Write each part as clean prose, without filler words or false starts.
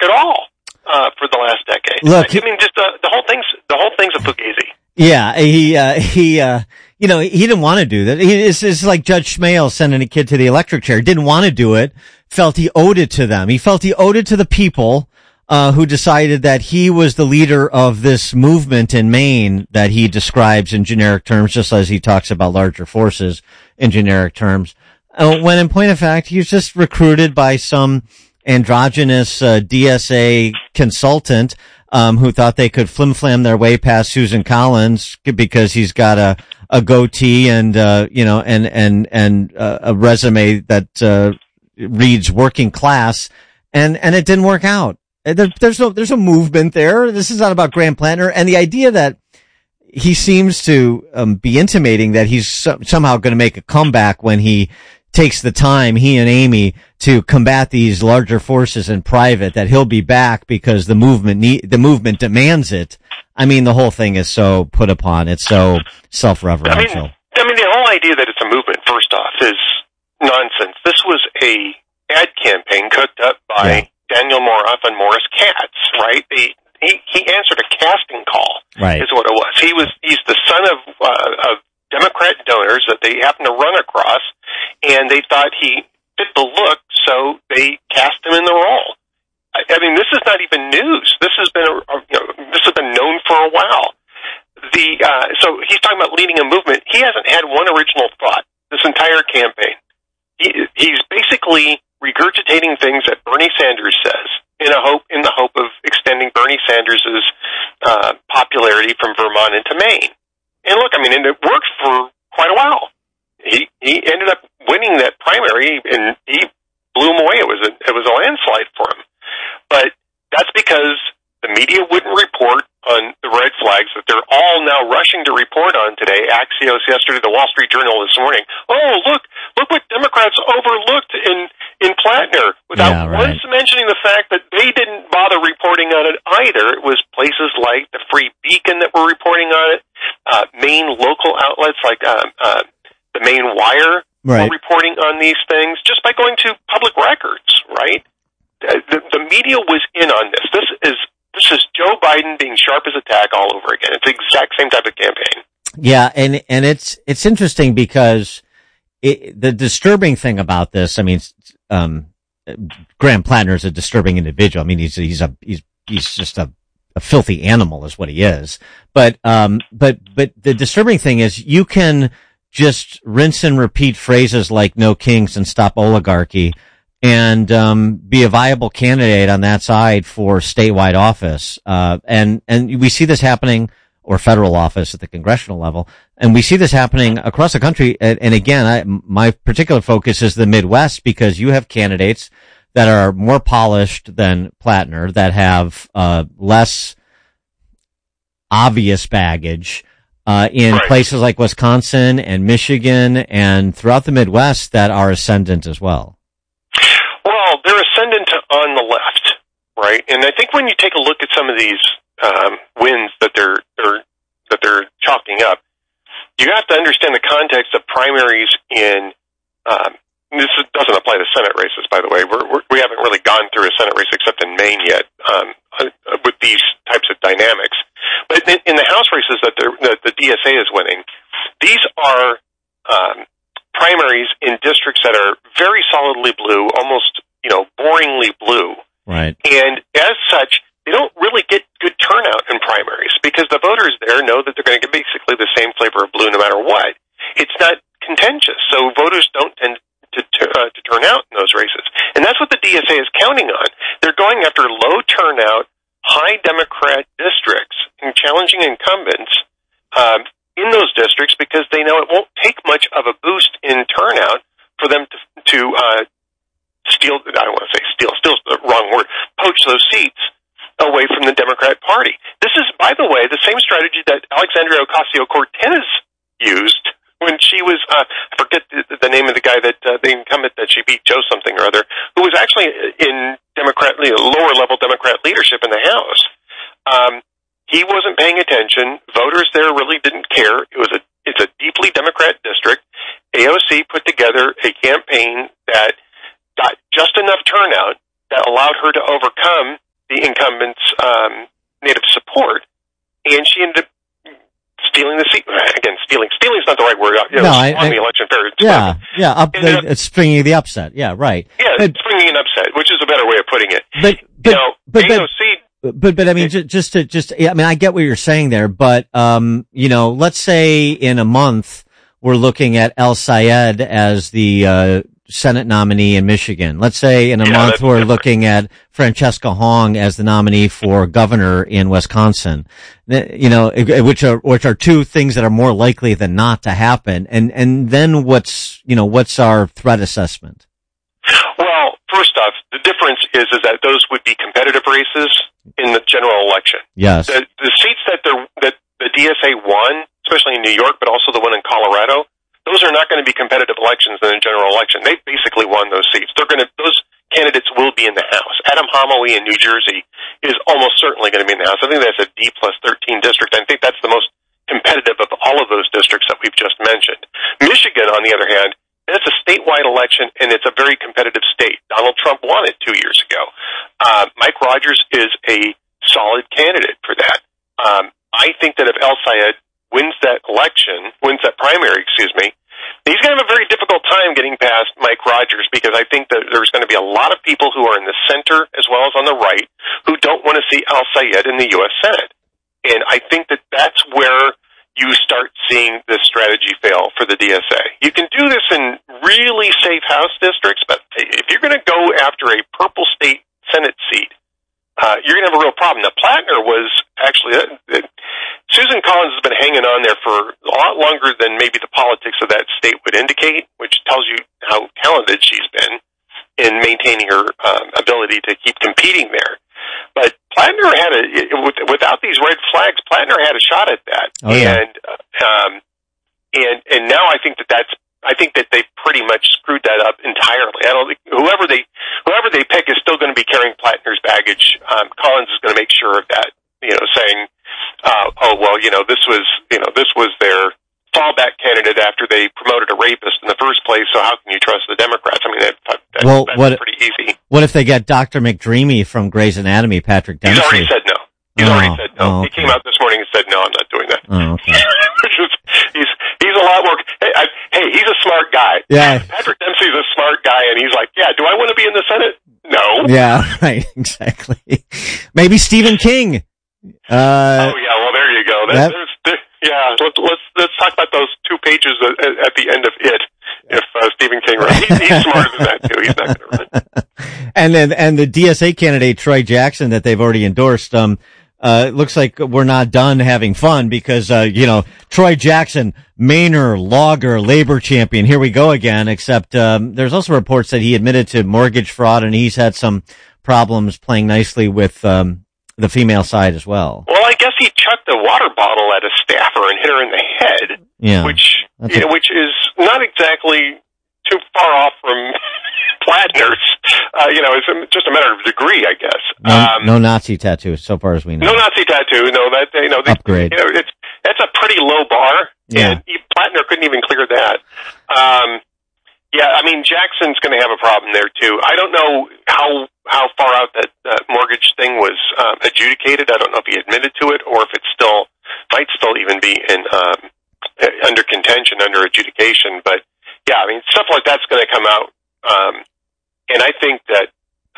at all for the last decade. Look, I mean, just the whole thing's a fugazi. Yeah, he didn't want to do that. It's like Judge Schmale sending a kid to the electric chair. Didn't want to do it. Felt he owed it to them. He felt he owed it to the people, who decided that he was the leader of this movement in Maine that he describes in generic terms, just as he talks about larger forces in generic terms. When in point of fact, he was just recruited by some androgynous, DSA consultant, who thought they could flim-flam their way past Susan Collins because he's got a goatee and, a resume that, reads working class, and it didn't work out. There's a movement there. This is not about Graham Plattner, and the idea that he seems to, be intimating that he's somehow going to make a comeback when he takes the time, he and Amy, to combat these larger forces in private, that he'll be back because the movement demands it. I mean, the whole thing is so put upon. It's so self-referential. I mean, the whole idea that it's a movement, first off, is nonsense. This was a ad campaign cooked up by Daniel Moroff and Morris Katz, right? He answered a casting call, right, is what it was. He's the son of Democrat donors that they happened to run across, and they thought he fit the look, so they cast him in the role. I mean, this is not even news. This has been known for a while. So he's talking about leading a movement. He hasn't had one original thought this entire campaign. He's basically regurgitating things that Bernie Sanders says in the hope of extending Bernie Sanders's popularity from Vermont into Maine. And look, I mean, and it worked for quite a while. He ended up winning that primary, and he blew him away. It was a landslide for him. But that's because the media wouldn't report on the red flags that they're all now rushing to report on today. Axios yesterday, the Wall Street Journal this morning. Oh, look what Democrats overlooked in Plattner, without once mentioning the fact that they didn't bother reporting on it either. It was places like the Free Beacon that were reporting on it, Maine local outlets like the Maine Wire were reporting on these things just by going to public records, right? The media was in on this. This is Joe Biden being sharp as a tack all over again. It's the exact same type of campaign. Yeah, and it's interesting because the disturbing thing about this, I mean, Graham Plattner is a disturbing individual. I mean, he's just a filthy animal is what he is. But the disturbing thing is you can just rinse and repeat phrases like no kings and stop oligarchy and be a viable candidate on that side for statewide office. And we see this happening, or federal office at the congressional level. And we see this happening across the country. And again, my particular focus is the Midwest, because you have candidates that are more polished than Plattner, that have less obvious baggage in places like Wisconsin and Michigan and throughout the Midwest that are ascendant as well. Well, they're ascendant on the left, right? And I think when you take a look at some of these wins that they're chalking up, you have to understand the context of primaries in. This doesn't apply to Senate races, by the way. We haven't really gone through a Senate race except in Maine yet with these types of dynamics. But in the House races that the DSA is winning, these are primaries in districts that are very solidly blue, almost boringly blue. Right. And as such, they don't really get good turnout in primaries because the voters there know that they're going to get basically the same flavor of blue no matter what. It's not contentious, so voters don't tend to turn out in those races. And that's what the DSA is counting on. They're going after low turnout, high Democrat districts and challenging incumbents in those districts because they know it won't take much of a boost in turnout for them to steal, I don't want to say steal's the wrong word, poach those seats away from the Democrat Party. This is, by the way, the same strategy that Alexandria Ocasio-Cortez used when she was, I forget the name of the guy the incumbent that she beat, Joe something or other, who was actually in lower level Democrat leadership in the House. He wasn't paying attention. Voters there really didn't care. It's a deeply Democrat district. AOC put together a campaign that got just enough turnout that allowed her to overcome the incumbent's native support, and she ended up stealing the seat. Again, stealing is not the right word. You know, won the election fair. It's springing the upset. Yeah, right. Yeah, springing an upset, which is a better way of putting it. But I mean, I mean, I get what you're saying there, but, you know, let's say in a month we're looking at El Sayed as the, Senate nominee in Michigan. Let's say in a month we're looking at Francesca Hong as the nominee for governor in Wisconsin. You know, which are two things that are more likely than not to happen. And then what's our threat assessment? Well, first off, the difference is that those would be competitive races in the general election. Yes. The seats that the DSA won, especially in New York, but also the one in Colorado, those are not going to be competitive elections in the general election. They basically won those seats. Those candidates will be in the House. Adam Homowy in New Jersey is almost certainly going to be in the House. I think that's a D+13 district. I think that's the most competitive of all of those districts that we've just mentioned. Michigan, on the other hand, it's a statewide election, and it's a very competitive state. Donald Trump won it 2 years ago. Mike Rogers is a solid candidate for that. I think that if El Sayed wins that primary, he's going to have a very difficult time getting past Mike Rogers, because I think that there's going to be a lot of people who are in the center as well as on the right who don't want to see El Sayed in the U.S. Senate. And I think that that's where you start seeing this strategy fail for the DSA. You can do this in really safe House districts, but if you're going to go after a purple state Senate seat, you're going to have a real problem. Now, Plattner was actually, Susan Collins has been hanging on there for a lot longer than maybe the politics of that state would indicate, which tells you how talented she's been in maintaining her ability to keep competing there. But Plattner without these red flags, Plattner had a shot at that. Oh, yeah. And now I think that they pretty much screwed that up entirely. I don't think whoever they pick is still going to be carrying Plattner's baggage. Collins is going to make sure of that, saying, this was their fallback candidate after they promoted a rapist in the first place, so how can you trust the Democrats? I mean, that's pretty easy. What if they get Dr. McDreamy from Grey's Anatomy, Patrick Dempsey? He's already said no. Oh, okay. He came out this morning and said, no, I'm not doing that. Oh, okay. He's a lot more... Hey, he's a smart guy. Yeah. Patrick Dempsey's a smart guy, and he's like, yeah, do I want to be in the Senate? No. Yeah, right, exactly. Maybe Stephen King. Well, there you go. Let's talk about those 2 pages at the end of it. If Stephen King runs, he's smarter than that too. He's not going to run. And the DSA candidate Troy Jackson that they've already endorsed. Looks like we're not done having fun because Troy Jackson, Mainer, logger, labor champion. Here we go again. Except there's also reports that he admitted to mortgage fraud and he's had some problems playing nicely with the female side as well. Well, I guess he chucked a water bottle at a staffer and hit her in the head. Yeah, which is not exactly too far off from Plattner's. It's just a matter of degree, I guess. No Nazi tattoo, so far as we know. No Nazi tattoo. No, upgrade. That's a pretty low bar, and Plattner couldn't even clear that. Jackson's going to have a problem there too. I don't know how far out that mortgage thing was adjudicated. I don't know if he admitted to it or if it might still even be under contention, under adjudication. But stuff like that's going to come out. And I think that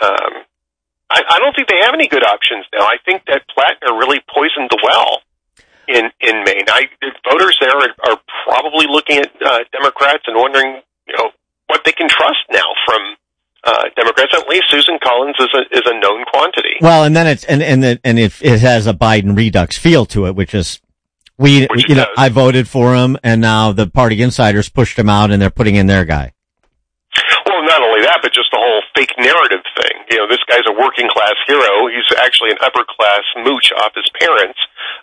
I don't think they have any good options now. I think that Plattner really poisoned the well in Maine. Voters there are probably looking at Democrats and wondering, what they can trust now from Democrats. At least Susan Collins is a known quantity. Well, and then and if it has a Biden redux feel to it, which is I voted for him, and now the party insiders pushed him out, and they're putting in their guy. Well, not only that, but just the whole fake narrative thing. This guy's a working class hero. He's actually an upper class mooch off his parents.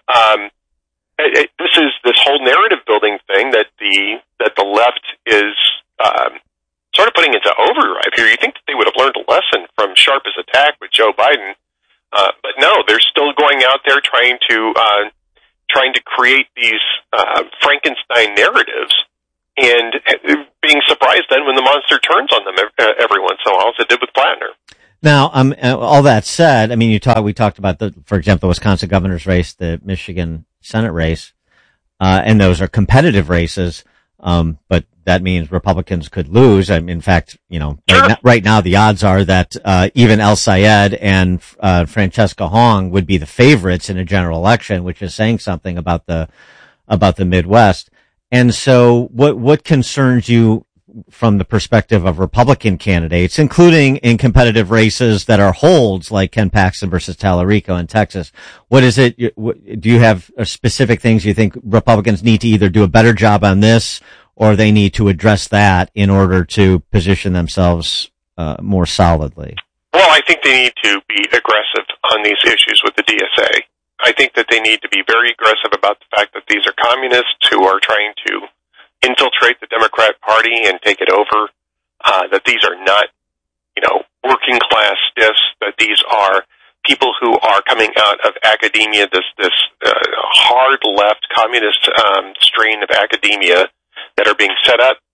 This whole narrative building thing that the left is sort of putting into overdrive here. You think that they would have learned a lesson from Sharp's attack with Joe Biden, but no, they're still going out there trying to create these Frankenstein narratives and being surprised then when the monster turns on them every once in a while, as it did with Plattner. Now, all that said, I mean, we talked about for example, the Wisconsin governor's race, the Michigan Senate race, and those are competitive races. But that means Republicans could lose. In fact, right now the odds are that, even El Sayed and, Francesca Hong would be the favorites in a general election, which is saying something about the Midwest. And so what concerns you from the perspective of Republican candidates, including in competitive races that are holds like Ken Paxton versus Tallarico in Texas? What is it? Do you have specific things you think Republicans need to either do a better job on this, or they need to address that in order to position themselves more solidly? Well, I think they need to be aggressive on these issues with the DSA. I think that they need to be very aggressive about the fact that these are communists who are trying to infiltrate the Democrat Party and take it over, that these are not, working class stiffs, that these are people who are coming out of academia, this hard left communist strain of academia that are being set up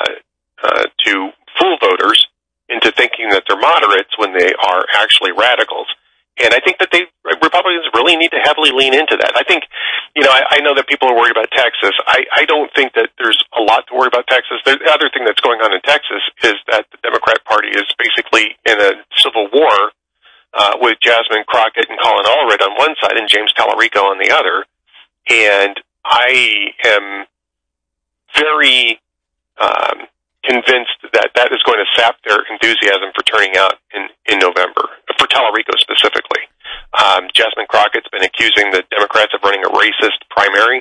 to fool voters into thinking that they're moderates when they are actually radicals. And I think that Republicans really need to heavily lean into that. I think, I know that people are worried about Texas. I don't think that there's a lot to worry about Texas. The other thing that's going on in Texas is that the Democrat Party is basically in a civil war with Jasmine Crockett and Colin Allred on one side and James Tallarico on the other. And I am very convinced that is going to sap their enthusiasm for turning out in November, for Tallarico specifically. Jasmine Crockett's been accusing the Democrats of running a racist primary.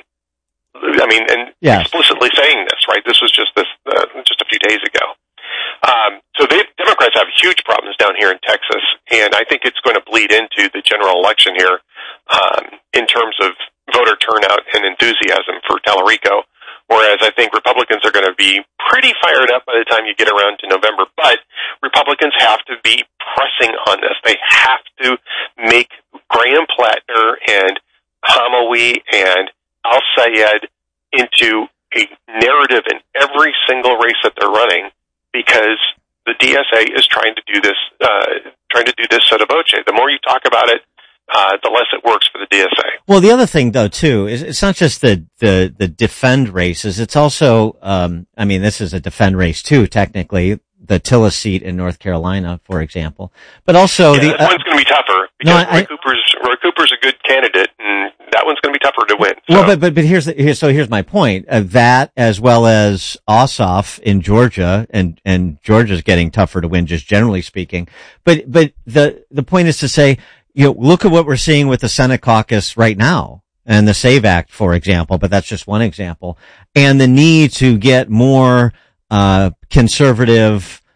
Explicitly saying this, right? This was just a few days ago. So Democrats have huge problems down here in Texas, and I think it's going to bleed into the general election here in terms of voter turnout and enthusiasm for Tallarico. Whereas I think Republicans are going to be pretty fired up by the time you get around to November. But Republicans have to be pressing on this. They have to make Graham Plattner and Hamawi and Al Sayed into a narrative in every single race that they're running, because the DSA is trying to do this sotto voce. The more you talk about it, the less it works for the DSA. Well, the other thing though too is it's not just the defend races. It's also, this is a defend race too, technically, the Tillis seat in North Carolina, for example. But also that one's going to be tougher because Roy Cooper's a good candidate, and that one's going to be tougher to win. So. Well, but here's my point. That as well as Ossoff in Georgia, and Georgia's getting tougher to win, just generally speaking. But the point is to say, look at what we're seeing with the Senate caucus right now and the SAVE Act, for example, but that's just one example, and the need to get more conservative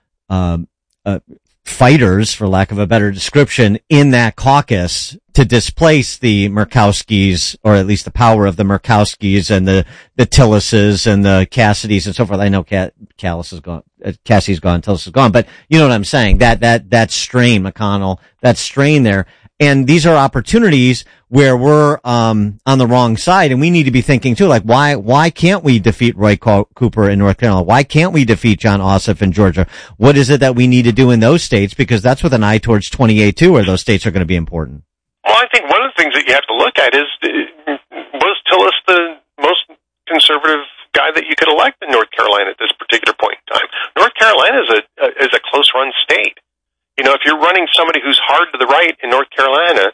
fighters, for lack of a better description, in that caucus to displace the Murkowskis, or at least the power of the Murkowskis and the Tillises and the Cassidys and so forth. I know Cassidy's gone, Tillis is gone, but you know what I'm saying? That strain, McConnell, that strain there. And these are opportunities where we're on the wrong side, and we need to be thinking too, like why can't we defeat Roy Cooper in North Carolina? Why can't we defeat Jon Ossoff in Georgia? What is it that we need to do in those states? Because that's with an eye towards 28 too, where those states are going to be important. Well, I think one of the things that you have to look at is, was Tillis the most conservative guy that you could elect in North Carolina at this particular point in time? North Carolina is a close run state. If you're running somebody who's hard to the right in North Carolina,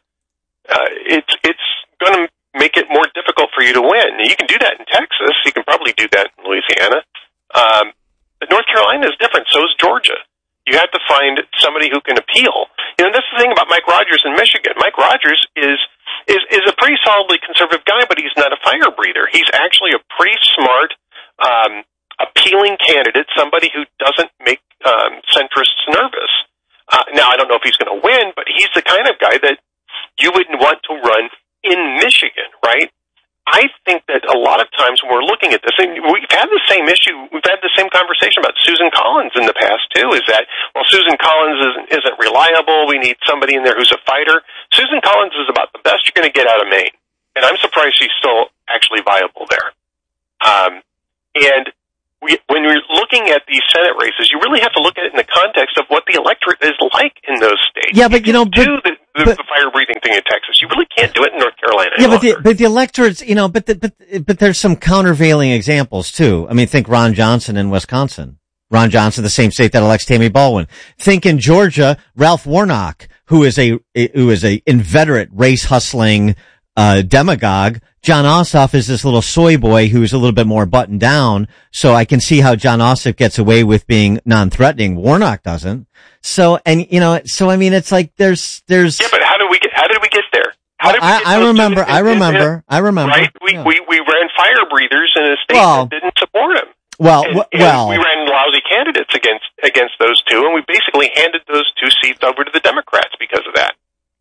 it's going to make it more difficult for you to win. You can do that in Texas. You can probably do that in Louisiana. But North Carolina is different. So is Georgia. You have to find somebody who can appeal. That's the thing about Mike Rogers in Michigan. Mike Rogers is a pretty solidly conservative guy, but he's not a fire breather. He's actually a pretty smart, appealing candidate, somebody who doesn't make centrists nervous. Now, I don't know if he's going to win, but he's the kind of guy that you wouldn't want to run in Michigan, right? I think that a lot of times when we're looking at this, and we've had the same issue, we've had the same conversation about Susan Collins in the past too, is that, well, Susan Collins isn't reliable, we need somebody in there who's a fighter. Susan Collins is about the best you're going to get out of Maine, and I'm surprised she's still actually viable there. And when you're looking at these Senate races, you really have to look at it in the context of what the electorate is like in those states. Yeah, but, you know, do the fire-breathing thing in Texas. You really can't do it in North Carolina. Yeah, but the electorates, you know, but there's some countervailing examples too. I mean, think Ron Johnson in Wisconsin. Ron Johnson, the same state that elects Tammy Baldwin. Think in Georgia, Ralph Warnock, who is a inveterate race hustling demagogue. John Ossoff is this little soy boy who's a little bit more buttoned down. So I can see how John Ossoff gets away with being non-threatening. Warnock doesn't. So, and you know, so I mean, it's like there's. Yeah, but how did we get there? I remember. Right? We ran fire breathers in a state that didn't support him. Well, we ran lousy candidates against those two, and we basically handed those two seats over to the Democrats because of that.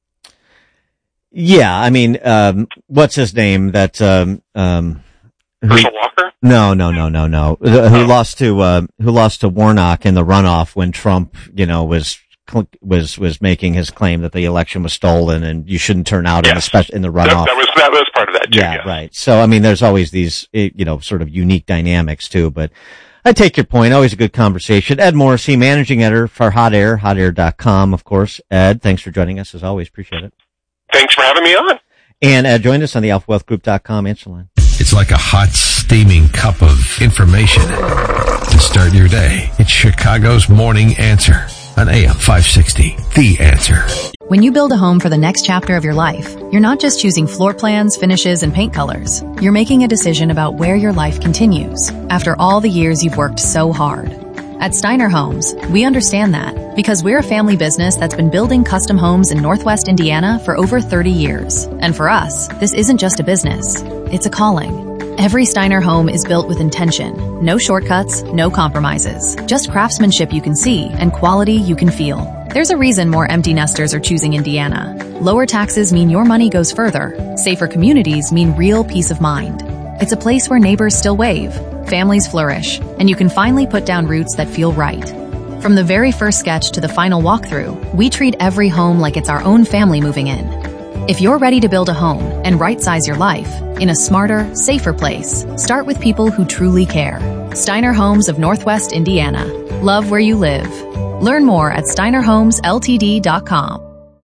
Yeah, I mean, what's his name? That Herschel Walker? No. Who lost to Warnock in the runoff when Trump, you know, was making his claim that the election was stolen and you shouldn't turn out in the runoff. That was part of that too. Yeah, right. So I mean, there's always these, you know, sort of unique dynamics too. But I take your point. Always a good conversation. Ed Morrissey, managing editor for Hot Air, hotair.com, of course. Ed, thanks for joining us as always. Appreciate it. Thanks for having me on. And Ed joined us on the alphawealthgroup.com answer line. It's like a hot, steaming cup of information to start your day. It's Chicago's Morning Answer on AM 560. The Answer. When you build a home for the next chapter of your life, you're not just choosing floor plans, finishes, and paint colors. You're making a decision about where your life continues after all the years you've worked so hard. At Steiner Homes, we understand that because we're a family business that's been building custom homes in Northwest Indiana for over 30 years. And for us, this isn't just a business, it's a calling. Every Steiner home is built with intention. No shortcuts, no compromises. Just craftsmanship you can see and quality you can feel. There's a reason more empty nesters are choosing Indiana. Lower taxes mean your money goes further. Safer communities mean real peace of mind. It's a place where neighbors still wave, families flourish, and you can finally put down roots that feel right. From the very first sketch to the final walkthrough, we treat every home like it's our own family moving in. If you're ready to build a home and right-size your life in a smarter, safer place, start with people who truly care. Steiner Homes of Northwest Indiana. Love where you live. Learn more at steinerhomesltd.com.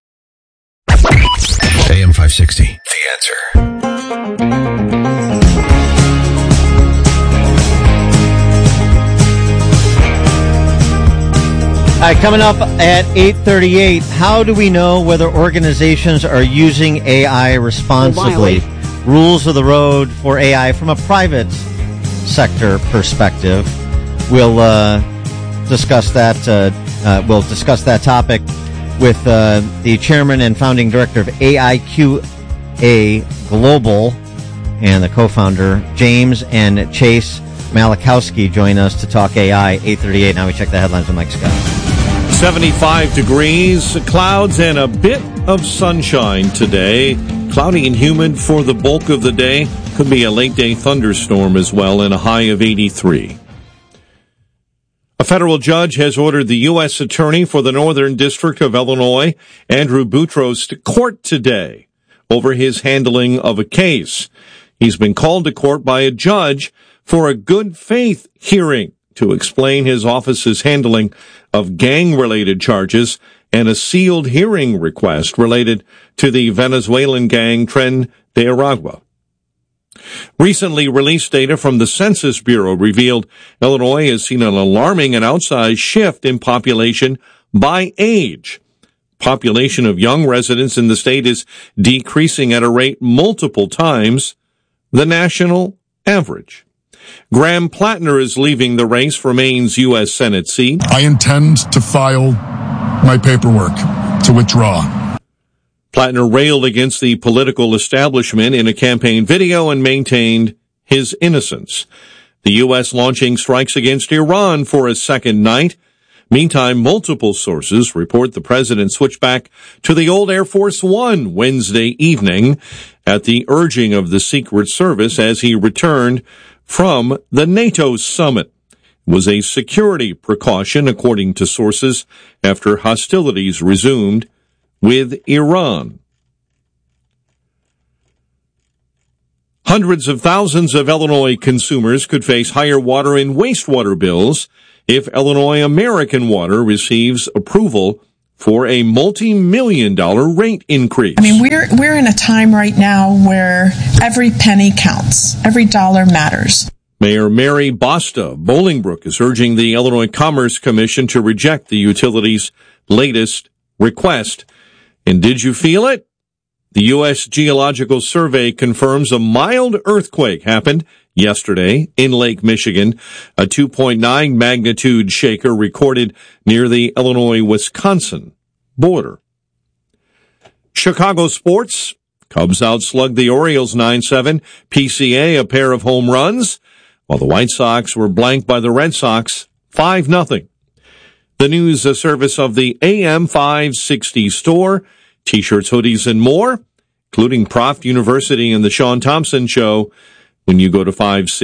AM 560. The Answer. All right, coming up at 8:38, how do we know whether organizations are using AI responsibly? Rules of the road for AI from a private sector perspective. We'll discuss that. We'll discuss that topic with the chairman and founding director of AIQA Global and the co-founder James and Chase Malachowski join us to talk AI. 8:38. Now we check the headlines with Mike Scott. 75 degrees, clouds, and a bit of sunshine today. Cloudy and humid for the bulk of the day. Could be a late-day thunderstorm as well, and a high of 83. A federal judge has ordered the U.S. Attorney for the Northern District of Illinois, Andrew Boutros, to court today over his handling of a case. He's been called to court by a judge for a good faith hearing to explain his office's handling of gang-related charges and a sealed hearing request related to the Venezuelan gang Tren de Aragua. Recently released data from the Census Bureau revealed Illinois has seen an alarming and outsized shift in population by age. Population of young residents in the state is decreasing at a rate multiple times the national average. Graham Plattner is leaving the race for Maine's U.S. Senate seat. I intend to file my paperwork to withdraw. Plattner railed against the political establishment in a campaign video and maintained his innocence. The U.S. launching strikes against Iran for a second night. Meantime, multiple sources report the president switched back to the old Air Force One Wednesday evening at the urging of the Secret Service as he returned from the NATO summit. It was a security precaution, according to sources, after hostilities resumed with Iran. Hundreds of thousands of Illinois consumers could face higher water and wastewater bills if Illinois American Water receives approval for a multi-million-dollar rate increase. I mean, we're in a time right now where every penny counts. Every dollar matters. Mayor Mary Bosta of Bolingbrook is urging the Illinois Commerce Commission to reject the utility's latest request. And did you feel it? The U.S. Geological Survey confirms a mild earthquake happened yesterday in Lake Michigan. A 2.9 magnitude shaker recorded near the Illinois-Wisconsin border. Chicago sports. Cubs outslugged the Orioles 9-7. PCA, a pair of home runs, while the White Sox were blanked by the Red Sox 5-0. The news service of the AM 560 store. T-shirts, hoodies, and more, including Proft University and the Sean Thompson Show, when you go to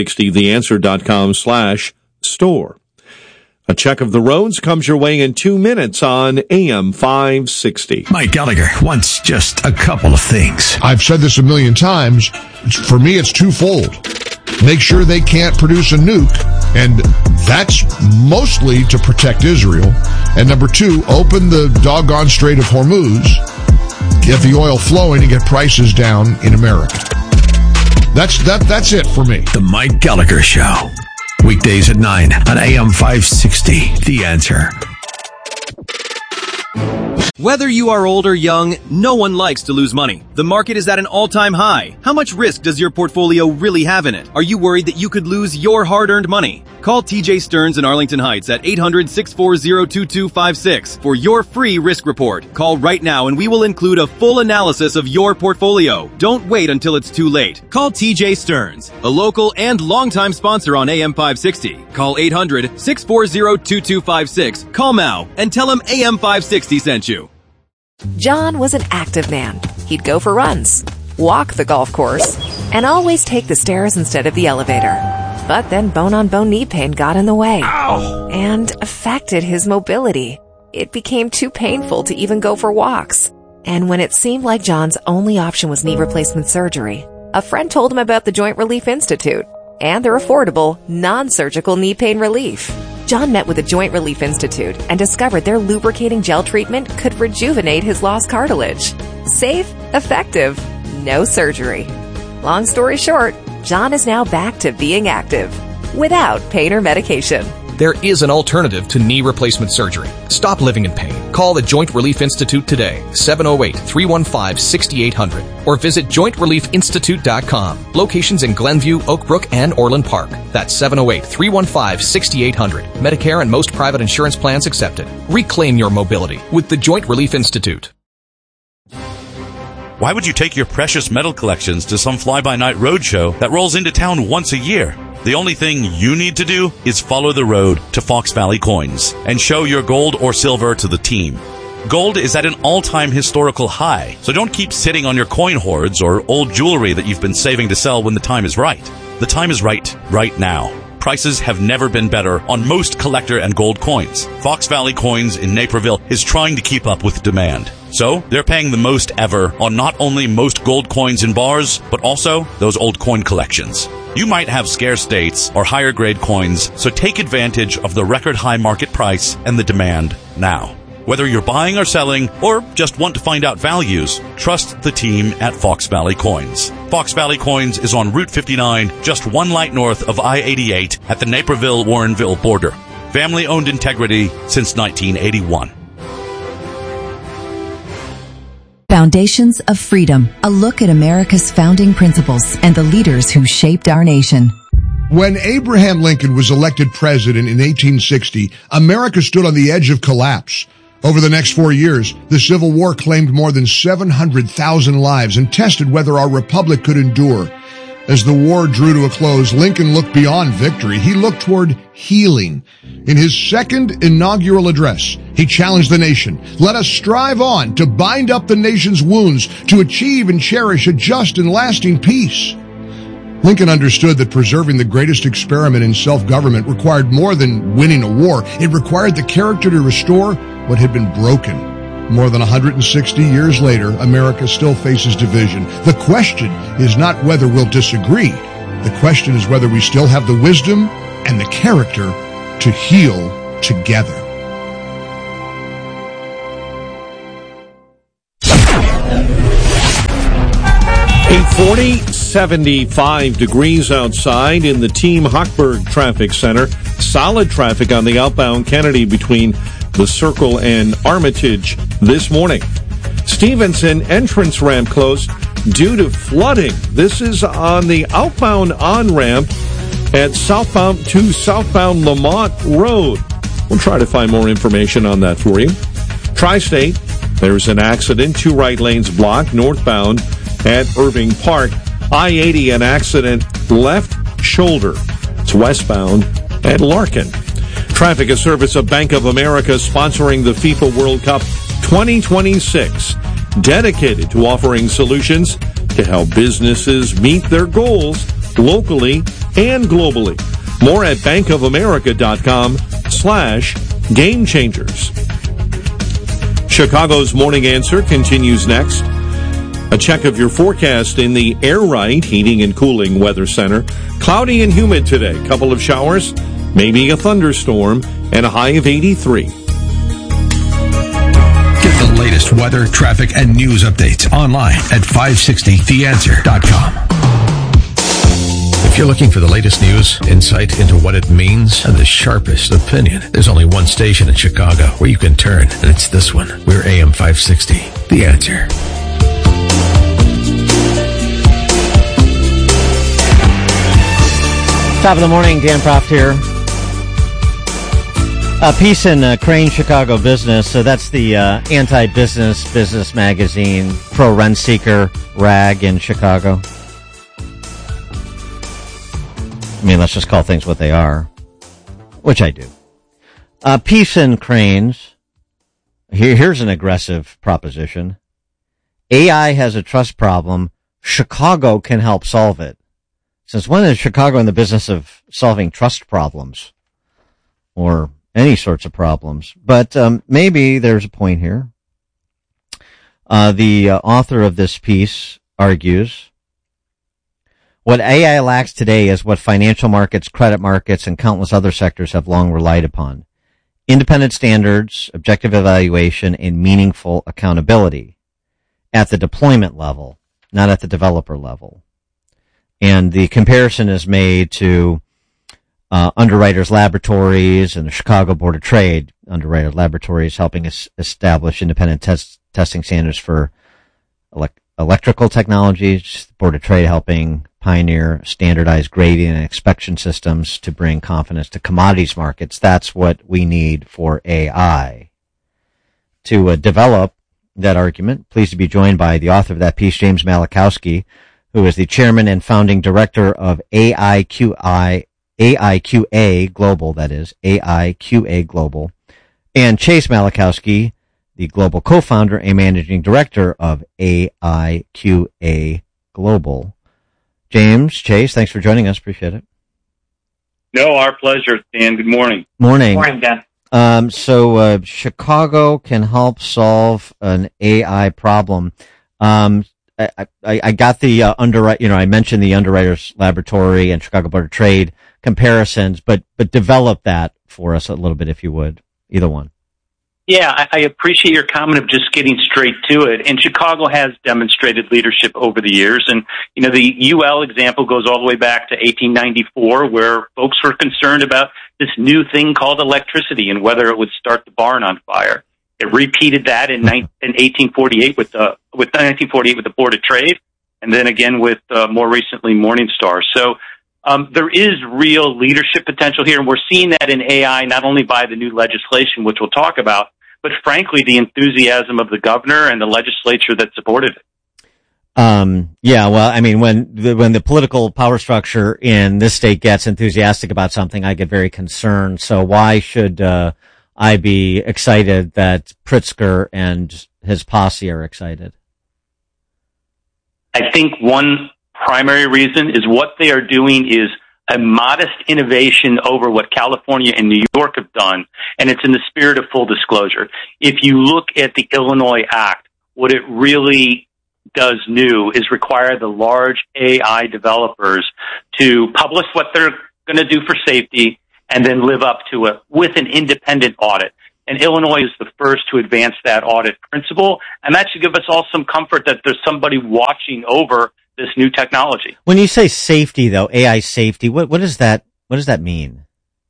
560theanswer.com/store. A check of the roads comes your way in 2 minutes on AM 560. Mike Gallagher wants just a couple of things. I've said this a million times. For me, it's twofold. Make sure they can't produce a nuke, and that's mostly to protect Israel. And number two, open the doggone Strait of Hormuz, get the oil flowing, and get prices down in America. That's it for me. The Mike Gallagher Show. Weekdays at 9 on AM 560. The Answer. Whether you are old or young, no one likes to lose money. The market is at an all-time high. How much risk does your portfolio really have in it? Are you worried that you could lose your hard-earned money? Call TJ Stearns in Arlington Heights at 800-640-2256 for your free risk report. Call right now and we will include a full analysis of your portfolio. Don't wait until it's too late. Call TJ Stearns, a local and longtime sponsor on AM 560. Call 800-640-2256. Call now and tell him AM 560 sent you. John was an active man. He'd go for runs, walk the golf course, and always take the stairs instead of the elevator. But then bone-on-bone knee pain got in the way. Ow! And affected his mobility. It became too painful to even go for walks. And when it seemed like John's only option was knee replacement surgery, a friend told him about the Joint Relief Institute and their affordable, non-surgical knee pain relief. John met with the Joint Relief Institute and discovered their lubricating gel treatment could rejuvenate his lost cartilage. Safe, effective, no surgery. Long story short, John is now back to being active without pain or medication. There is an alternative to knee replacement surgery. Stop living in pain. Call the Joint Relief Institute today, 708-315-6800, or visit jointreliefinstitute.com. Locations in Glenview, Oak Brook, and Orland Park. That's 708-315-6800. Medicare and most private insurance plans accepted. Reclaim your mobility with the Joint Relief Institute. Why would you take your precious metal collections to some fly-by-night roadshow that rolls into town once a year? The only thing you need to do is follow the road to Fox Valley Coins and show your gold or silver to the team. Gold is at an all-time historical high, so don't keep sitting on your coin hoards or old jewelry that you've been saving to sell when the time is right. The time is right now. Prices have never been better on most collector and gold coins. Fox Valley Coins in Naperville is trying to keep up with demand. So, they're paying the most ever on not only most gold coins in bars, but also those old coin collections. You might have scarce dates or higher grade coins, so take advantage of the record high market price and the demand now. Whether you're buying or selling, or just want to find out values, trust the team at Fox Valley Coins. Fox Valley Coins is on Route 59, just one light north of I-88 at the Naperville-Warrenville border. Family-owned integrity since 1981. Foundations of Freedom, a look at America's founding principles and the leaders who shaped our nation. When Abraham Lincoln was elected president in 1860, America stood on the edge of collapse. Over the next 4 years, the Civil War claimed more than 700,000 lives and tested whether our republic could endure. As the war drew to a close, Lincoln looked beyond victory. He looked toward healing. In his second inaugural address, he challenged the nation. Let us strive on to bind up the nation's wounds, to achieve and cherish a just and lasting peace. Lincoln understood that preserving the greatest experiment in self-government required more than winning a war. It required the character to restore what had been broken. More than 160 years later, America still faces division. The question is not whether we'll disagree. The question is whether we still have the wisdom and the character to heal together. .840, 75 degrees outside in the Team Hochberg Traffic Center. Solid traffic on the outbound Kennedy between the Circle and Armitage this morning. Stevenson entrance ramp closed due to flooding. This is on the outbound on-ramp at southbound Lamont Road. We'll try to find more information on that for you. Tri-State, there's an accident. 2 right lanes blocked northbound at Irving Park. I-80, an accident left shoulder. It's westbound at Larkin. Traffic, a service of Bank of America, sponsoring the FIFA World Cup 2026, dedicated to offering solutions to help businesses meet their goals locally and globally. More at bankofamerica.com/game changers. Chicago's Morning Answer continues next. A check of your forecast in the Air Right Heating and Cooling Weather Center. Cloudy and humid today. Couple of showers, maybe a thunderstorm, and a high of 83. Get the latest weather, traffic, and news updates online at 560theanswer.com. If you're looking for the latest news, insight into what it means, and the sharpest opinion, there's only one station in Chicago where you can turn, and it's this one. We're AM 560, The Answer. Top of the morning, Dan Proft here. Piece in Crane Chicago Business. So that's the anti-business magazine, pro-rent seeker rag in Chicago. I mean, let's just call things what they are, which I do. Piece in Cranes. Here's an aggressive proposition. AI has a trust problem. Chicago can help solve it. Since when is Chicago in the business of solving trust problems or any sorts of problems? But maybe there's a point here. The author of this piece argues, what AI lacks today is what financial markets, credit markets, and countless other sectors have long relied upon. Independent standards, objective evaluation, and meaningful accountability at the deployment level, not at the developer level. And the comparison is made to Underwriters Laboratories and the Chicago Board of Trade. Underwriters Laboratories helping us establish independent testing standards for electrical technologies. The Board of Trade helping pioneer standardized grading and inspection systems to bring confidence to commodities markets. That's what we need for AI. To develop that argument, pleased to be joined by the author of that piece, James Malachowski, who is the chairman and founding director of AIQA Global, that is, AIQA Global, and Chase Malachowski, the global co-founder and managing director of AIQA Global. James, Chase, thanks for joining us. Appreciate it. No, our pleasure, Dan. Good morning. Morning. Morning, Dan. So Chicago can help solve an AI problem. I got the I mentioned the Underwriters Laboratory and Chicago Board of Trade comparisons, but develop that for us a little bit, if you would, either one. Yeah, I appreciate your comment of just getting straight to it. And Chicago has demonstrated leadership over the years. And, the UL example goes all the way back to 1894, where folks were concerned about this new thing called electricity and whether it would start the barn on fire. It repeated that in 1848 with the Board of Trade, and then again with more recently Morningstar. So there is real leadership potential here, and we're seeing that in AI not only by the new legislation, which we'll talk about, but frankly the enthusiasm of the governor and the legislature that supported it. Yeah, well, I mean, when the political power structure in this state gets enthusiastic about something, I get very concerned. So why should I be excited that Pritzker and his posse are excited? I think one primary reason is what they are doing is a modest innovation over what California and New York have done, and it's in the spirit of full disclosure. If you look at the Illinois Act, what it really does new is require the large AI developers to publish what they're going to do for safety and then live up to it with an independent audit. And Illinois is the first to advance that audit principle, and that should give us all some comfort that there's somebody watching over this new technology. When you say safety, though, AI safety, what does that mean?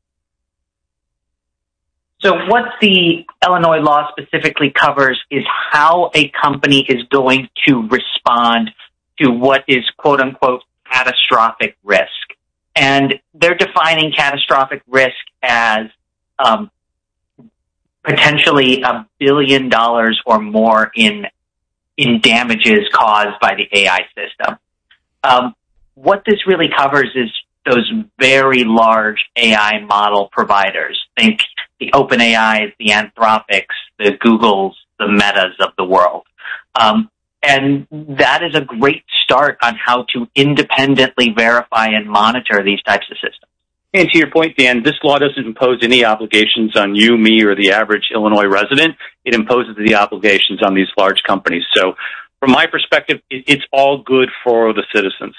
So what the Illinois law specifically covers is how a company is going to respond to what is quote unquote catastrophic risk. And they're defining catastrophic risk as potentially $1 billion or more in damages caused by the AI system. What this really covers is those very large AI model providers. Think the OpenAIs, the Anthropics, the Googles, the Metas of the world. And that is a great start on how to independently verify and monitor these types of systems. And to your point, Dan, this law doesn't impose any obligations on you, me, or the average Illinois resident. It imposes the obligations on these large companies. So from my perspective, it's all good for the citizens.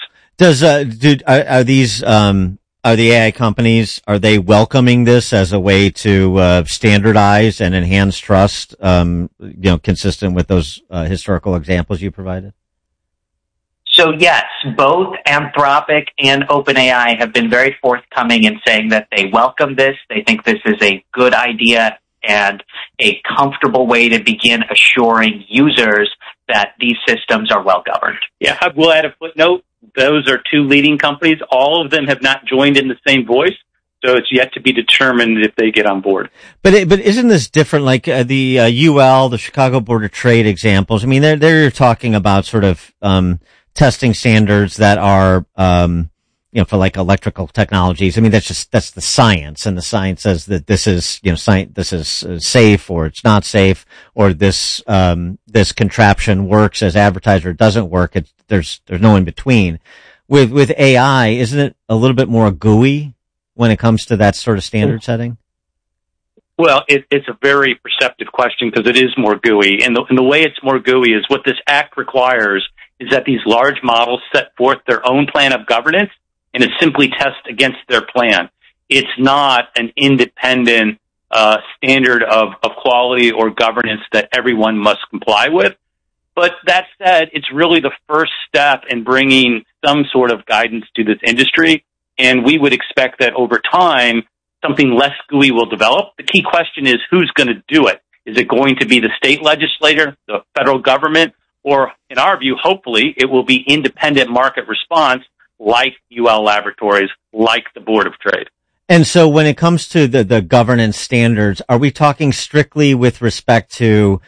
Are the AI companies, are they welcoming this as a way to standardize and enhance trust, consistent with those historical examples you provided? So yes, both Anthropic and OpenAI have been very forthcoming in saying that they welcome this. They think this is a good idea and a comfortable way to begin assuring users that these systems are well governed. Yeah, I will add a footnote. Those are two leading companies. All of them have not joined in the same voice, so it's yet to be determined if they get on board. But isn't this different? Like the UL, the Chicago Board of Trade examples. I mean, they're talking about sort of testing standards that are for like electrical technologies. I mean, that's the science, and the science says that this is this is safe or it's not safe, or this contraption works as advertised or it doesn't work. There's no in between. With AI, isn't it a little bit more gooey when it comes to that sort of standard setting? Well, it's a very perceptive question because it is more gooey, and the way it's more gooey is what this act requires is that these large models set forth their own plan of governance and it simply test against their plan. It's not an independent standard of quality or governance that everyone must comply with. But that said, it's really the first step in bringing some sort of guidance to this industry, and we would expect that over time, something less gooey will develop. The key question is who's going to do it? Is it going to be the state legislator, the federal government, or in our view, hopefully, it will be independent market response like UL Laboratories, like the Board of Trade. And so when it comes to the governance standards, are we talking strictly with respect to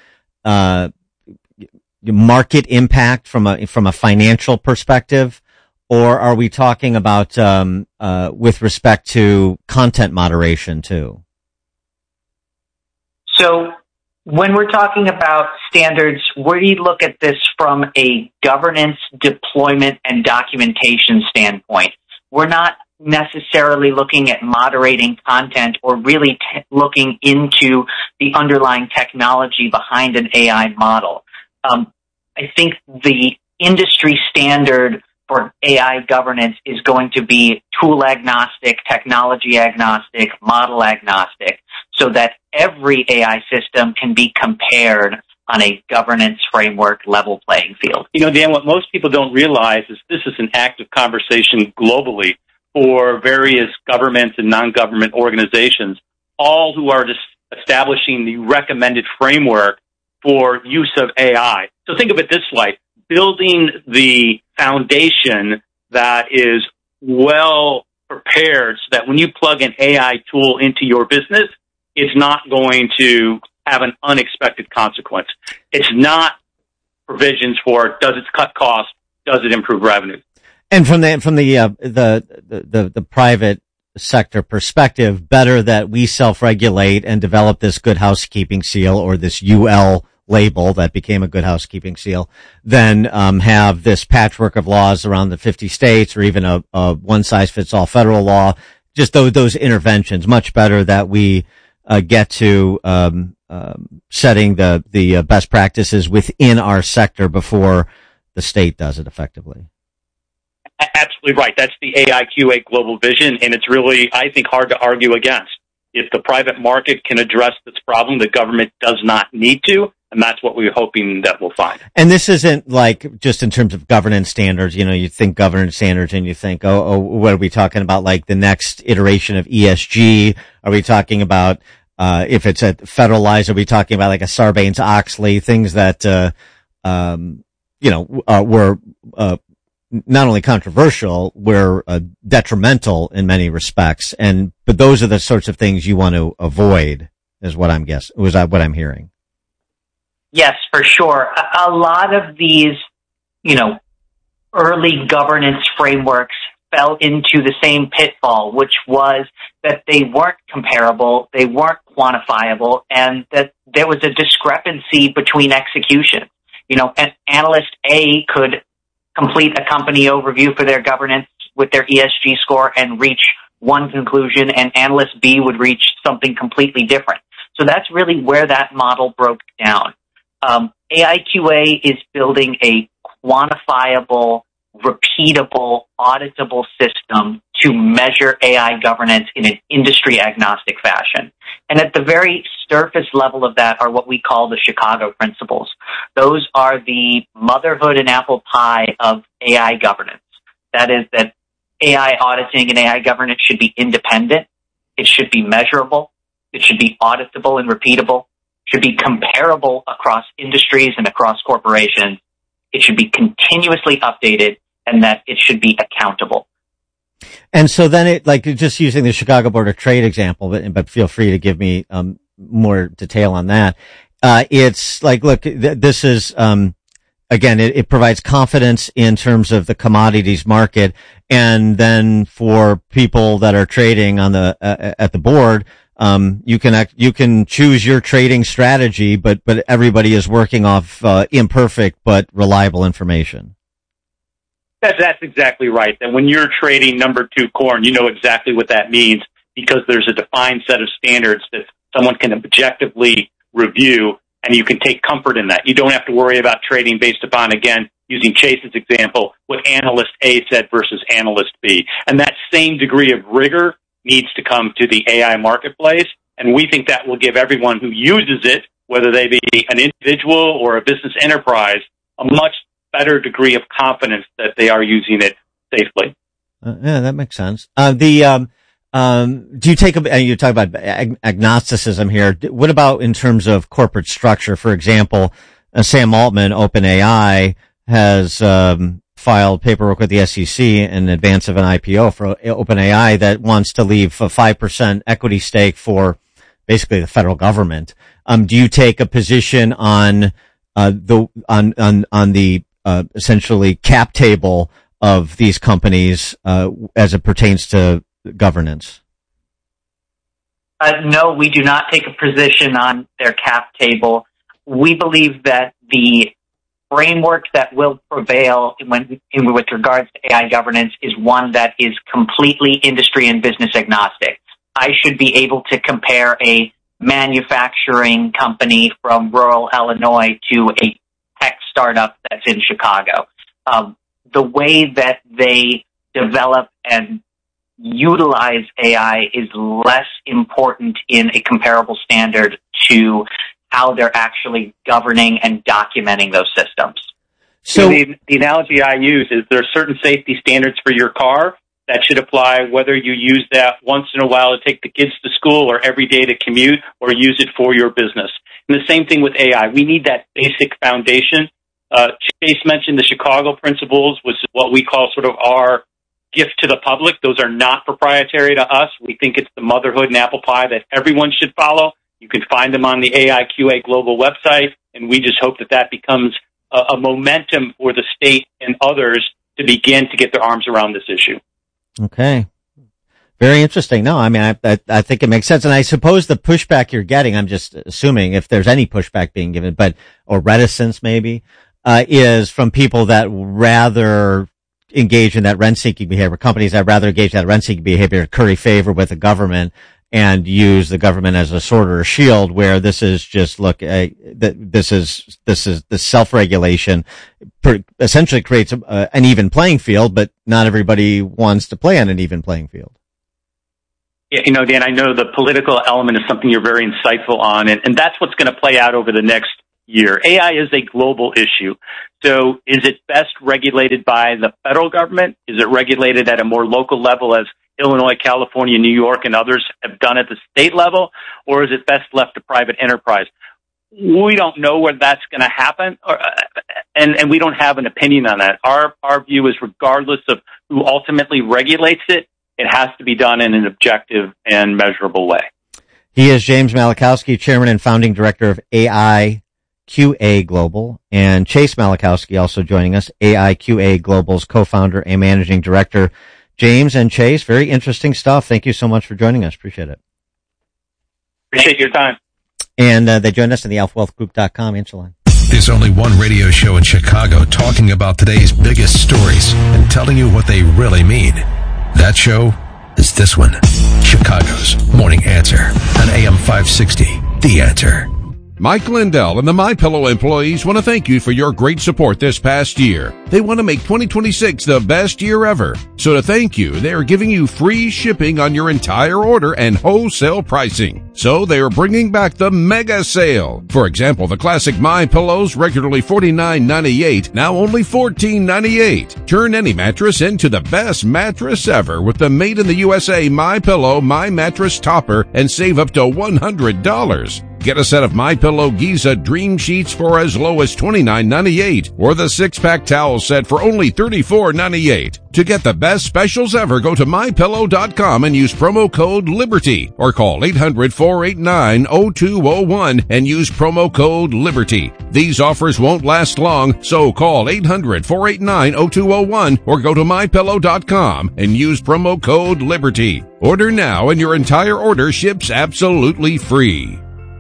market impact from a financial perspective, or are we talking about with respect to content moderation too? So when we're talking about standards, we look at this from a governance, deployment, and documentation standpoint. We're not necessarily looking at moderating content or really looking into the underlying technology behind an AI model. I think the industry standard for AI governance is going to be tool agnostic, technology agnostic, model agnostic, so that every AI system can be compared on a governance framework level playing field. Dan, what most people don't realize is this is an active conversation globally for various governments and non-government organizations, all who are just establishing the recommended framework for use of AI. So think of it this way, building the foundation that is well prepared so that when you plug an AI tool into your business, it's not going to have an unexpected consequence. It's not provisions for does it cut costs, does it improve revenue. And from the private sector perspective, better that we self-regulate and develop this good housekeeping seal or this UL label that became a Good Housekeeping seal, than have this patchwork of laws around the 50 states or even a one-size-fits-all federal law. Just those interventions, much better that we get to setting the best practices within our sector before the state does it effectively. Absolutely right. That's the AIQA global vision, and it's really, I think, hard to argue against. If the private market can address this problem, the government does not need to, and that's what we're hoping that we'll find. And this isn't like just in terms of governance standards. You know, you think governance standards and you think, oh, what are we talking about? Like the next iteration of ESG? Are we talking about, if it's a federalized, are we talking about like a Sarbanes-Oxley, things that, were, not only controversial, were detrimental in many respects, but those are the sorts of things you want to avoid, is what I'm guessing. Was that what I'm hearing? Yes, for sure. A lot of these, early governance frameworks fell into the same pitfall, which was that they weren't comparable, they weren't quantifiable, and that there was a discrepancy between execution. An analyst A could complete a company overview for their governance with their ESG score and reach one conclusion, and analyst B would reach something completely different. So that's really where that model broke down. AIQA is building a quantifiable, repeatable, auditable system to measure AI governance in an industry-agnostic fashion. And at the very surface level of that are what we call the Chicago principles. Those are the motherhood and apple pie of AI governance. That is that AI auditing and AI governance should be independent. It should be measurable. It should be auditable and repeatable. It should be comparable across industries and across corporations. It should be continuously updated, and that it should be accountable. And so then just using the Chicago Board of Trade example, but feel free to give me more detail on that. It's like, look, this is, again, it provides confidence in terms of the commodities market. And then for people that are trading on at the board, you can choose your trading strategy, but everybody is working off, imperfect but reliable information. That's exactly right. And when you're trading number 2 corn, you know exactly what that means, because there's a defined set of standards that someone can objectively review, and you can take comfort in that. You don't have to worry about trading based upon, again, using Chase's example, what analyst A said versus analyst B. And that same degree of rigor needs to come to the AI marketplace, and we think that will give everyone who uses it, whether they be an individual or a business enterprise, a much better degree of confidence that they are using it safely. Yeah, that makes sense. Do you take you talk about agnosticism here. What about in terms of corporate structure? For example, Sam Altman, OpenAI, has filed paperwork with the SEC in advance of an IPO for OpenAI that wants to leave a 5% equity stake for basically the federal government. Do you take a position on the essentially cap table of these companies as it pertains to governance? No, we do not take a position on their cap table. We believe that the framework that will prevail with regards to AI governance is one that is completely industry and business agnostic. I should be able to compare a manufacturing company from rural Illinois to a tech startup that's in Chicago. The way that they develop and utilize AI is less important in a comparable standard to how they're actually governing and documenting those systems. So the analogy I use is there are certain safety standards for your car that should apply whether you use that once in a while to take the kids to school or every day to commute or use it for your business. And the same thing with AI. We need that basic foundation. Chase mentioned the Chicago principles, which is what we call sort of our gift to the public. Those are not proprietary to us. We think it's the motherhood and apple pie that everyone should follow. You can find them on the AIQA global website, and we just hope that becomes a momentum for the state and others to begin to get their arms around this issue. Okay. Very interesting. No, I mean, I think it makes sense. And I suppose the pushback you're getting, I'm just assuming if there's any pushback being given, or reticence maybe, is from people that rather engage in that rent-seeking behavior, companies that rather engage in that rent-seeking behavior, curry favor with the government and use the government as a sword or a shield, where this is just, this is the self-regulation essentially creates an even playing field, but not everybody wants to play on an even playing field. Yeah, Dan, I know the political element is something you're very insightful on, and that's what's going to play out over the next year. AI is a global issue. So is it best regulated by the federal government? Is it regulated at a more local level as Illinois, California, New York, and others have done at the state level? Or is it best left to private enterprise? We don't know where that's going to happen, and we don't have an opinion on that. Our view is regardless of who ultimately regulates it, it has to be done in an objective and measurable way. He is James Malachowski, Chairman and Founding Director of AIQA Global, and Chase Malachowski also joining us, AIQA Global's co-founder and managing director. James and Chase, very interesting stuff. Thank you so much for joining us. Appreciate it. Appreciate your time. And they joined us on the alphawealthgroup.com answer line. There's only one radio show in Chicago talking about today's biggest stories and telling you what they really mean. That show is this one, Chicago's Morning Answer on AM 560, The Answer. Mike Lindell and the MyPillow employees want to thank you for your great support this past year. They want to make 2026 the best year ever. So to thank you, they are giving you free shipping on your entire order and wholesale pricing. So they are bringing back the mega sale. For example, the classic MyPillows, regularly $49.98, now only $14.98. Turn any mattress into the best mattress ever with the Made in the USA MyPillow My Mattress Topper and save up to $100. Get a set of MyPillow Giza Dream Sheets for as low as $29.98 or the 6-pack towel set for only $34.98. To get the best specials ever, go to MyPillow.com and use promo code LIBERTY or call 800-489-0201 and use promo code LIBERTY. These offers won't last long, so call 800-489-0201 or go to MyPillow.com and use promo code LIBERTY. Order now and your entire order ships absolutely free.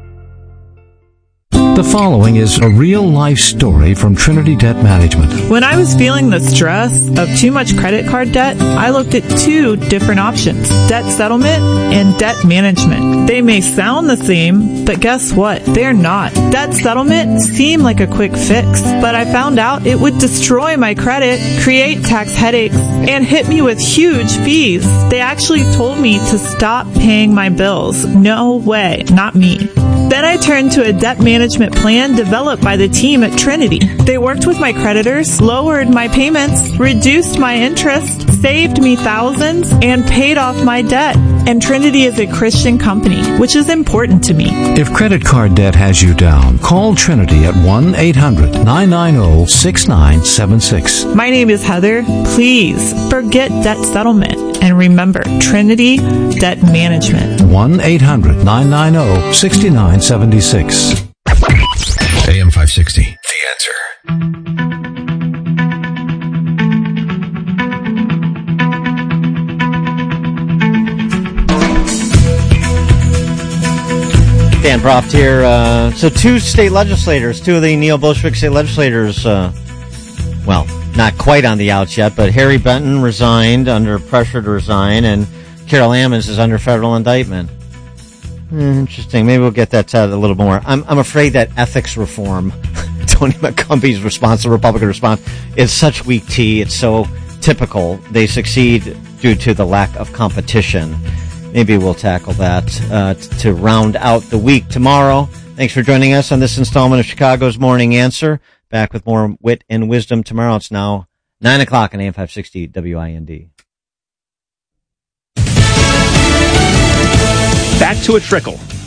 The following is a real-life story from Trinity Debt Management. When I was feeling the stress of too much credit card debt, I looked at two different options, debt settlement and debt management. They may sound the same, but guess what? They're not. Debt settlement seemed like a quick fix, but I found out it would destroy my credit, create tax headaches, and hit me with huge fees. They actually told me to stop paying my bills. No way, not me. Then I turned to a debt management plan developed by the team at Trinity. They worked with my creditors, lowered my payments, reduced my interest, saved me thousands, and paid off my debt. And Trinity is a Christian company, which is important to me. If credit card debt has you down, call Trinity at 1-800-990-6976. My name is Heather. Please forget debt settlement and remember Trinity Debt Management. 1-800-990-6976. AM 560, The Answer. Dan Proft here. So two state legislators, two of the neo-Bolshevik state legislators, well, not quite on the outs yet, but Harry Benton resigned, under pressure to resign, and Carol Ammons is under federal indictment. Interesting. Maybe we'll get that to a little more. I'm afraid that ethics reform, Tony McCumbie's response, the Republican response, is such weak tea. It's so typical. They succeed due to the lack of competition. Maybe we'll tackle that to round out the week tomorrow. Thanks for joining us on this installment of Chicago's Morning Answer. Back with more wit and wisdom tomorrow. It's now 9 o'clock on AM 560 WIND. Back to a trickle.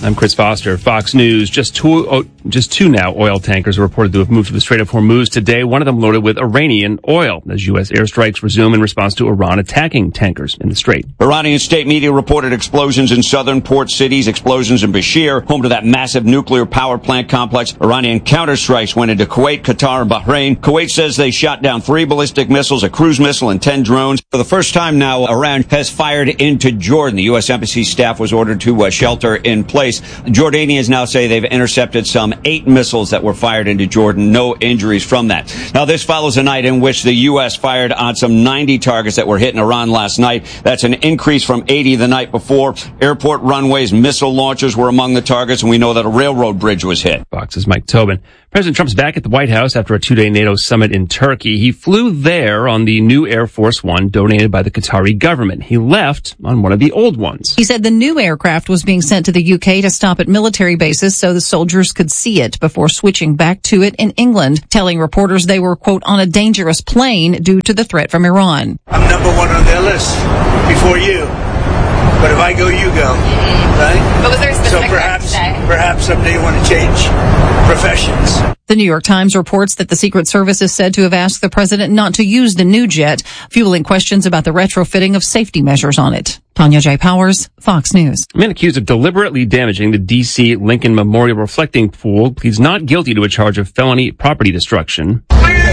I'm Chris Foster, Fox News. Just two now oil tankers are reported to have moved to the Strait of Hormuz today, one of them loaded with Iranian oil, as U.S. airstrikes resume in response to Iran attacking tankers in the Strait. Iranian state media reported explosions in southern port cities, explosions in Bashir, home to that massive nuclear power plant complex. Iranian counterstrikes went into Kuwait, Qatar, and Bahrain. Kuwait says they shot down 3 ballistic missiles, a cruise missile, and 10 drones. For the first time now, Iran has fired into Jordan. The U.S. Embassy staff was ordered to shelter in place. Jordanians now say they've intercepted some 8 missiles that were fired into Jordan. No injuries from that. Now, this follows a night in which the U.S. fired on some 90 targets that were hit in Iran last night. That's an increase from 80 the night before. Airport runways, missile launchers were among the targets, and we know that a railroad bridge was hit. Fox's Mike Tobin. President Trump's back at the White House after a 2-day NATO summit in Turkey. He flew there on the new Air Force One donated by the Qatari government. He left on one of the old ones. He said the new aircraft was being sent to the UK to stop at military bases so the soldiers could see it before switching back to it in England, telling reporters they were, quote, on a dangerous plane due to the threat from Iran. I'm number 1 on their list before you. But if I go, you go, right? But was there a specific perhaps someday you want to change professions. The New York Times reports that the Secret Service is said to have asked the president not to use the new jet, fueling questions about the retrofitting of safety measures on it. Tanya J. Powers, Fox News. A man accused of deliberately damaging the D.C. Lincoln Memorial Reflecting Pool pleads not guilty to a charge of felony property destruction.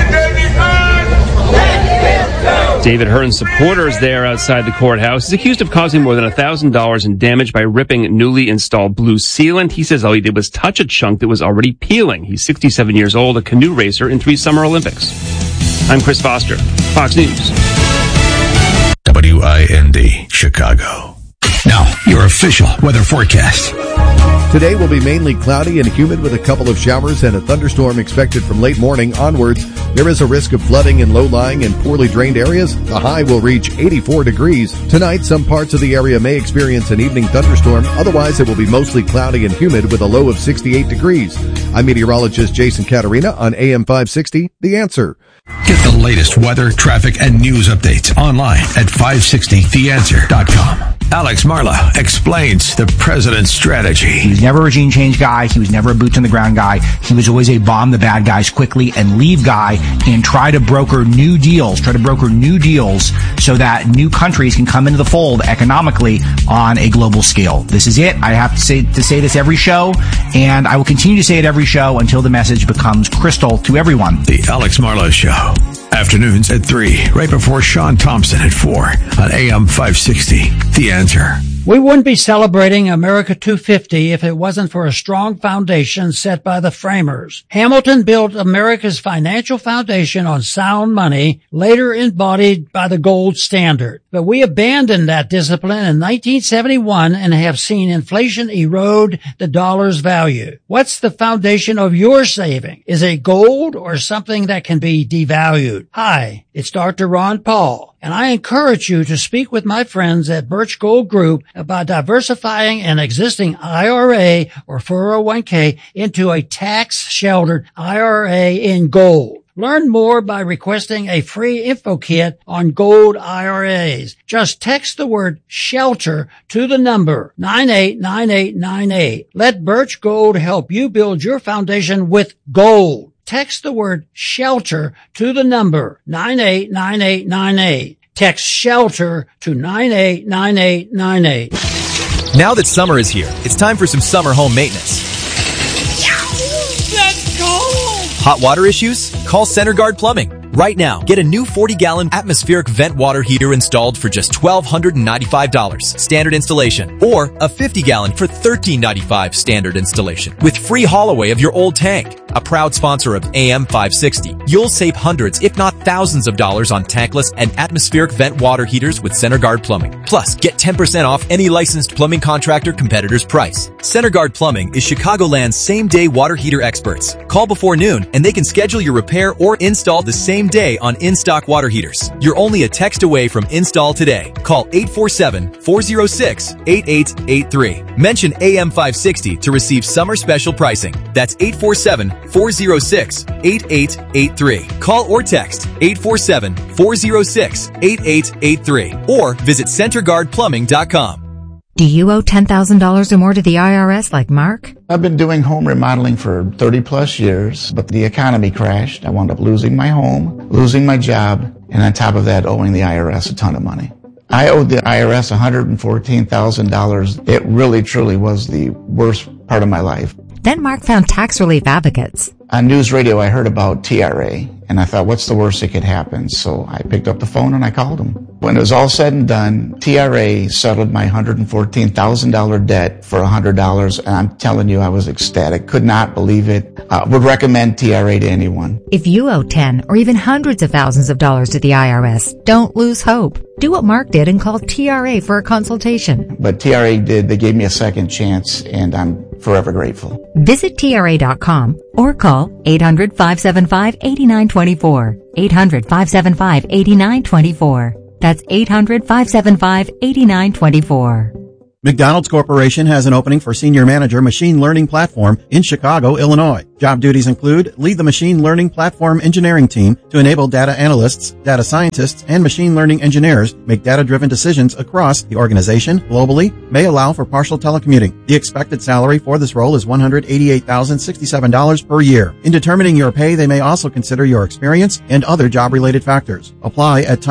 David Hearn's supporters there outside the courthouse is accused of causing more than $1,000 in damage by ripping newly installed blue sealant. He says all he did was touch a chunk that was already peeling. He's 67 years old, a canoe racer in 3 Summer Olympics. I'm Chris Foster, Fox News. WIND, Chicago. Now, your official weather forecast. Today will be mainly cloudy and humid with a couple of showers and a thunderstorm expected from late morning onwards. There is a risk of flooding in low-lying and poorly drained areas. The high will reach 84 degrees. Tonight, some parts of the area may experience an evening thunderstorm. Otherwise, it will be mostly cloudy and humid with a low of 68 degrees. I'm meteorologist Jason Caterina on AM 560, The Answer. Get the latest weather, traffic, and news updates online at 560theanswer.com. Alex Marla explains the president's strategy. He was never a regime change guy. He was never a boots on the ground guy. He was always a bomb the bad guys quickly and leave guy and try to broker new deals so that new countries can come into the fold economically on a global scale. This is it. I have to say this every show, and I will continue to say it every show until the message becomes crystal to everyone. The Alex Marla Show. Afternoons at 3, right before Sean Thompson at 4 on AM 560. The Answer. We wouldn't be celebrating America 250 if it wasn't for a strong foundation set by the framers. Hamilton built America's financial foundation on sound money, later embodied by the gold standard. But we abandoned that discipline in 1971 and have seen inflation erode the dollar's value. What's the foundation of your saving? Is it gold or something that can be devalued? Hi, it's Dr. Ron Paul, and I encourage you to speak with my friends at Birch Gold Group about diversifying an existing IRA or 401k into a tax-sheltered IRA in gold. Learn more by requesting a free info kit on gold IRAs. Just text the word SHELTER to the number 989898. Let Birch Gold help you build your foundation with gold. Text the word SHELTER to the number 989898. Text SHELTER to 989898. Now that summer is here, it's time for some summer home maintenance. Let's go! Hot water issues? Call CenterGuard Plumbing. Right now, get a new 40-gallon atmospheric vent water heater installed for just $1,295 standard installation, or a 50-gallon for $1,395 standard installation with free haul away of your old tank. A proud sponsor of AM 560, you'll save hundreds, if not thousands of dollars on tankless and atmospheric vent water heaters with CenterGuard Plumbing. Plus, get 10% off any licensed plumbing contractor competitor's price. CenterGuard Plumbing is Chicagoland's same-day water heater experts. Call before noon and they can schedule your repair or install the same day on in-stock water heaters. You're only a text away from install today. Call 847-406-8883. Mention AM 560 to receive summer special pricing. That's 847-406-8883. Call or text 847-406-8883 or visit CenterGuardPlumbing.com. Do you owe $10,000 or more to the IRS like Mark? I've been doing home remodeling for 30 plus years, but the economy crashed. I wound up losing my home, losing my job, and on top of that, owing the IRS a ton of money. I owed the IRS $114,000. It really, truly was the worst part of my life. Then Mark found tax relief advocates. On news radio, I heard about TRA, and I thought, what's the worst that could happen? So I picked up the phone and I called them. When it was all said and done, TRA settled my $114,000 debt for $100, and I'm telling you, I was ecstatic. Could not believe it. Would recommend TRA to anyone. If you owe 10 or even hundreds of thousands of dollars to the IRS, don't lose hope. Do what Mark did and call TRA for a consultation. But TRA did. They gave me a second chance, and I'm forever grateful. Visit TRA.com or call 800-575-8924. 800-575-8924. That's 800-575-8924. McDonald's Corporation has an opening for Senior Manager Machine Learning Platform in Chicago, Illinois. Job duties include lead the Machine Learning Platform Engineering team to enable data analysts, data scientists, and machine learning engineers make data-driven decisions across the organization globally, may allow for partial telecommuting. The expected salary for this role is $188,067 per year. In determining your pay, they may also consider your experience and other job-related factors. Apply at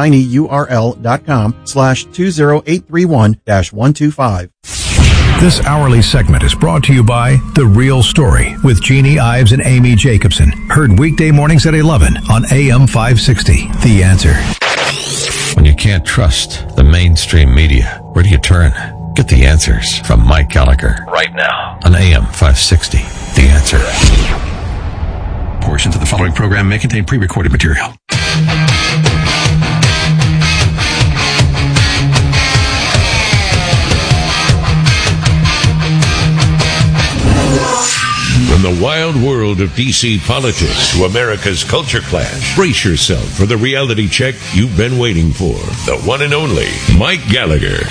tinyurl.com/20831-125. This hourly segment is brought to you by The Real Story with Jeannie Ives and Amy Jacobson. Heard weekday mornings at 11 on AM 560. The Answer. When you can't trust the mainstream media, where do you turn? Get the answers from Mike Gallagher right now on AM 560. The Answer. Portions of the following program may contain pre-recorded material. From the wild world of D.C. politics to America's culture clash, brace yourself for the reality check you've been waiting for. The one and only Mike Gallagher.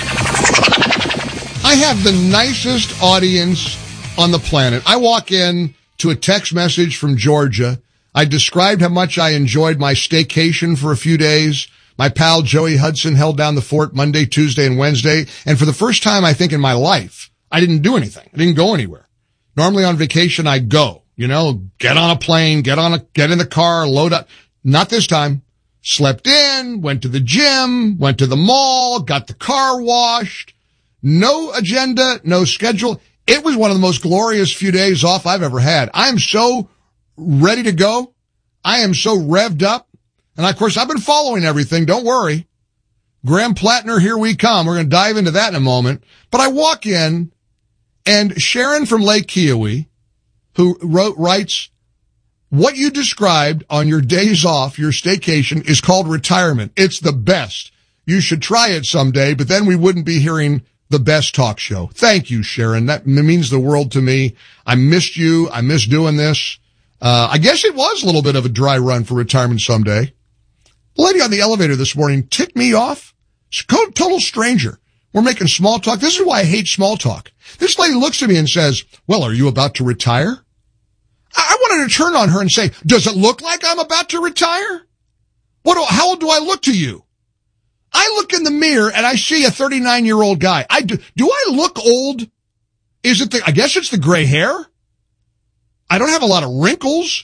I have the nicest audience on the planet. I walk in to a text message from Georgia. I described how much I enjoyed my staycation for a few days. My pal Joey Hudson held down the fort Monday, Tuesday, and Wednesday. And for the first time, I think in my life, I didn't do anything. I didn't go anywhere. Normally on vacation, I go, get on a plane, get in the car, load up. Not this time. Slept in, went to the gym, went to the mall, got the car washed. No agenda, no schedule. It was one of the most glorious few days off I've ever had. I'm so ready to go. I am so revved up. And of course, I've been following everything. Don't worry. Graham Plattner, here we come. We're going to dive into that in a moment. But I walk in, and Sharon from Lake Kiowee, who writes, what you described on your days off, your staycation, is called retirement. It's the best. You should try it someday, but then we wouldn't be hearing the best talk show. Thank you, Sharon. That means the world to me. I missed you. I miss doing this. I guess it was a little bit of a dry run for retirement someday. The lady on the elevator this morning ticked me off. Total stranger. We're making small talk. This is why I hate small talk. This lady looks at me and says, well, are you about to retire? I wanted to turn on her and say, does it look like I'm about to retire? How old do I look to you? I look in the mirror and I see a 39-year-old guy. Do I look old? I guess it's the gray hair. I don't have a lot of wrinkles.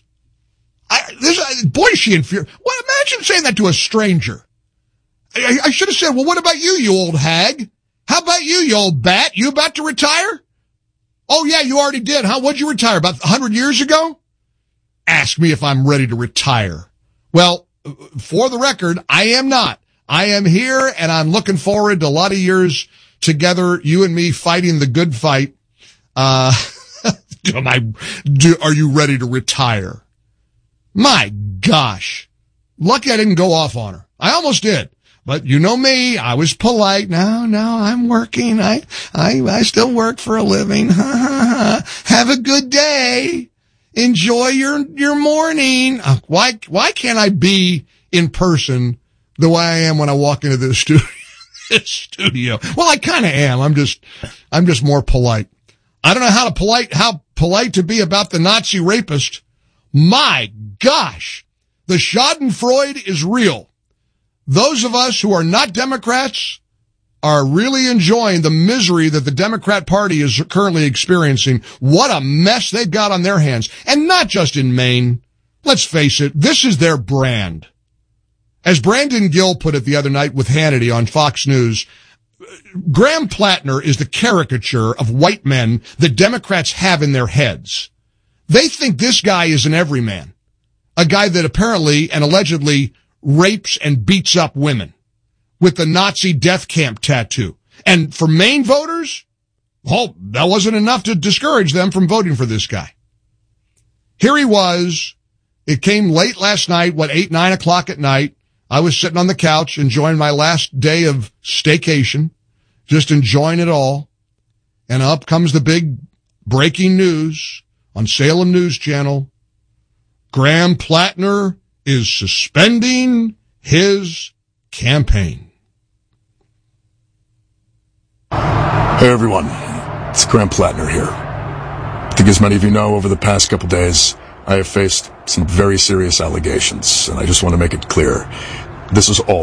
Boy, is she inferior. Well, imagine saying that to a stranger. I should have said, well, what about you old hag? How about you old bat? You about to retire? Oh, yeah, you already did, huh? What'd you retire, about 100 years ago? Ask me if I'm ready to retire. Well, for the record, I am not. I am here, and I'm looking forward to a lot of years together, you and me fighting the good fight. Are you ready to retire? My gosh. Lucky I didn't go off on her. I almost did. But you know me, I was polite. No, I'm working. I still work for a living. Have a good day. Enjoy your morning. Why can't I be in person the way I am when I walk into this studio? Well, I kind of am. I'm just more polite. I don't know how polite to be about the Nazi rapist. My gosh. The Schadenfreude is real. Those of us who are not Democrats are really enjoying the misery that the Democrat Party is currently experiencing. What a mess they've got on their hands. And not just in Maine. Let's face it, this is their brand. As Brandon Gill put it the other night with Hannity on Fox News, Graham Plattner is the caricature of white men that Democrats have in their heads. They think this guy is an everyman, a guy that apparently and allegedly rapes and beats up women with the Nazi death camp tattoo. And for Maine voters, well, that wasn't enough to discourage them from voting for this guy. Here he was. It came late last night, 8, 9 o'clock at night. I was sitting on the couch enjoying my last day of staycation, just enjoying it all. And up comes the big breaking news on Salem News Channel. Graham Plattner is suspending his campaign. Hey everyone, it's Graham Plattner here. I think as many of you know, over the past couple days, I have faced some very serious allegations, and I just want to make it clear, this is all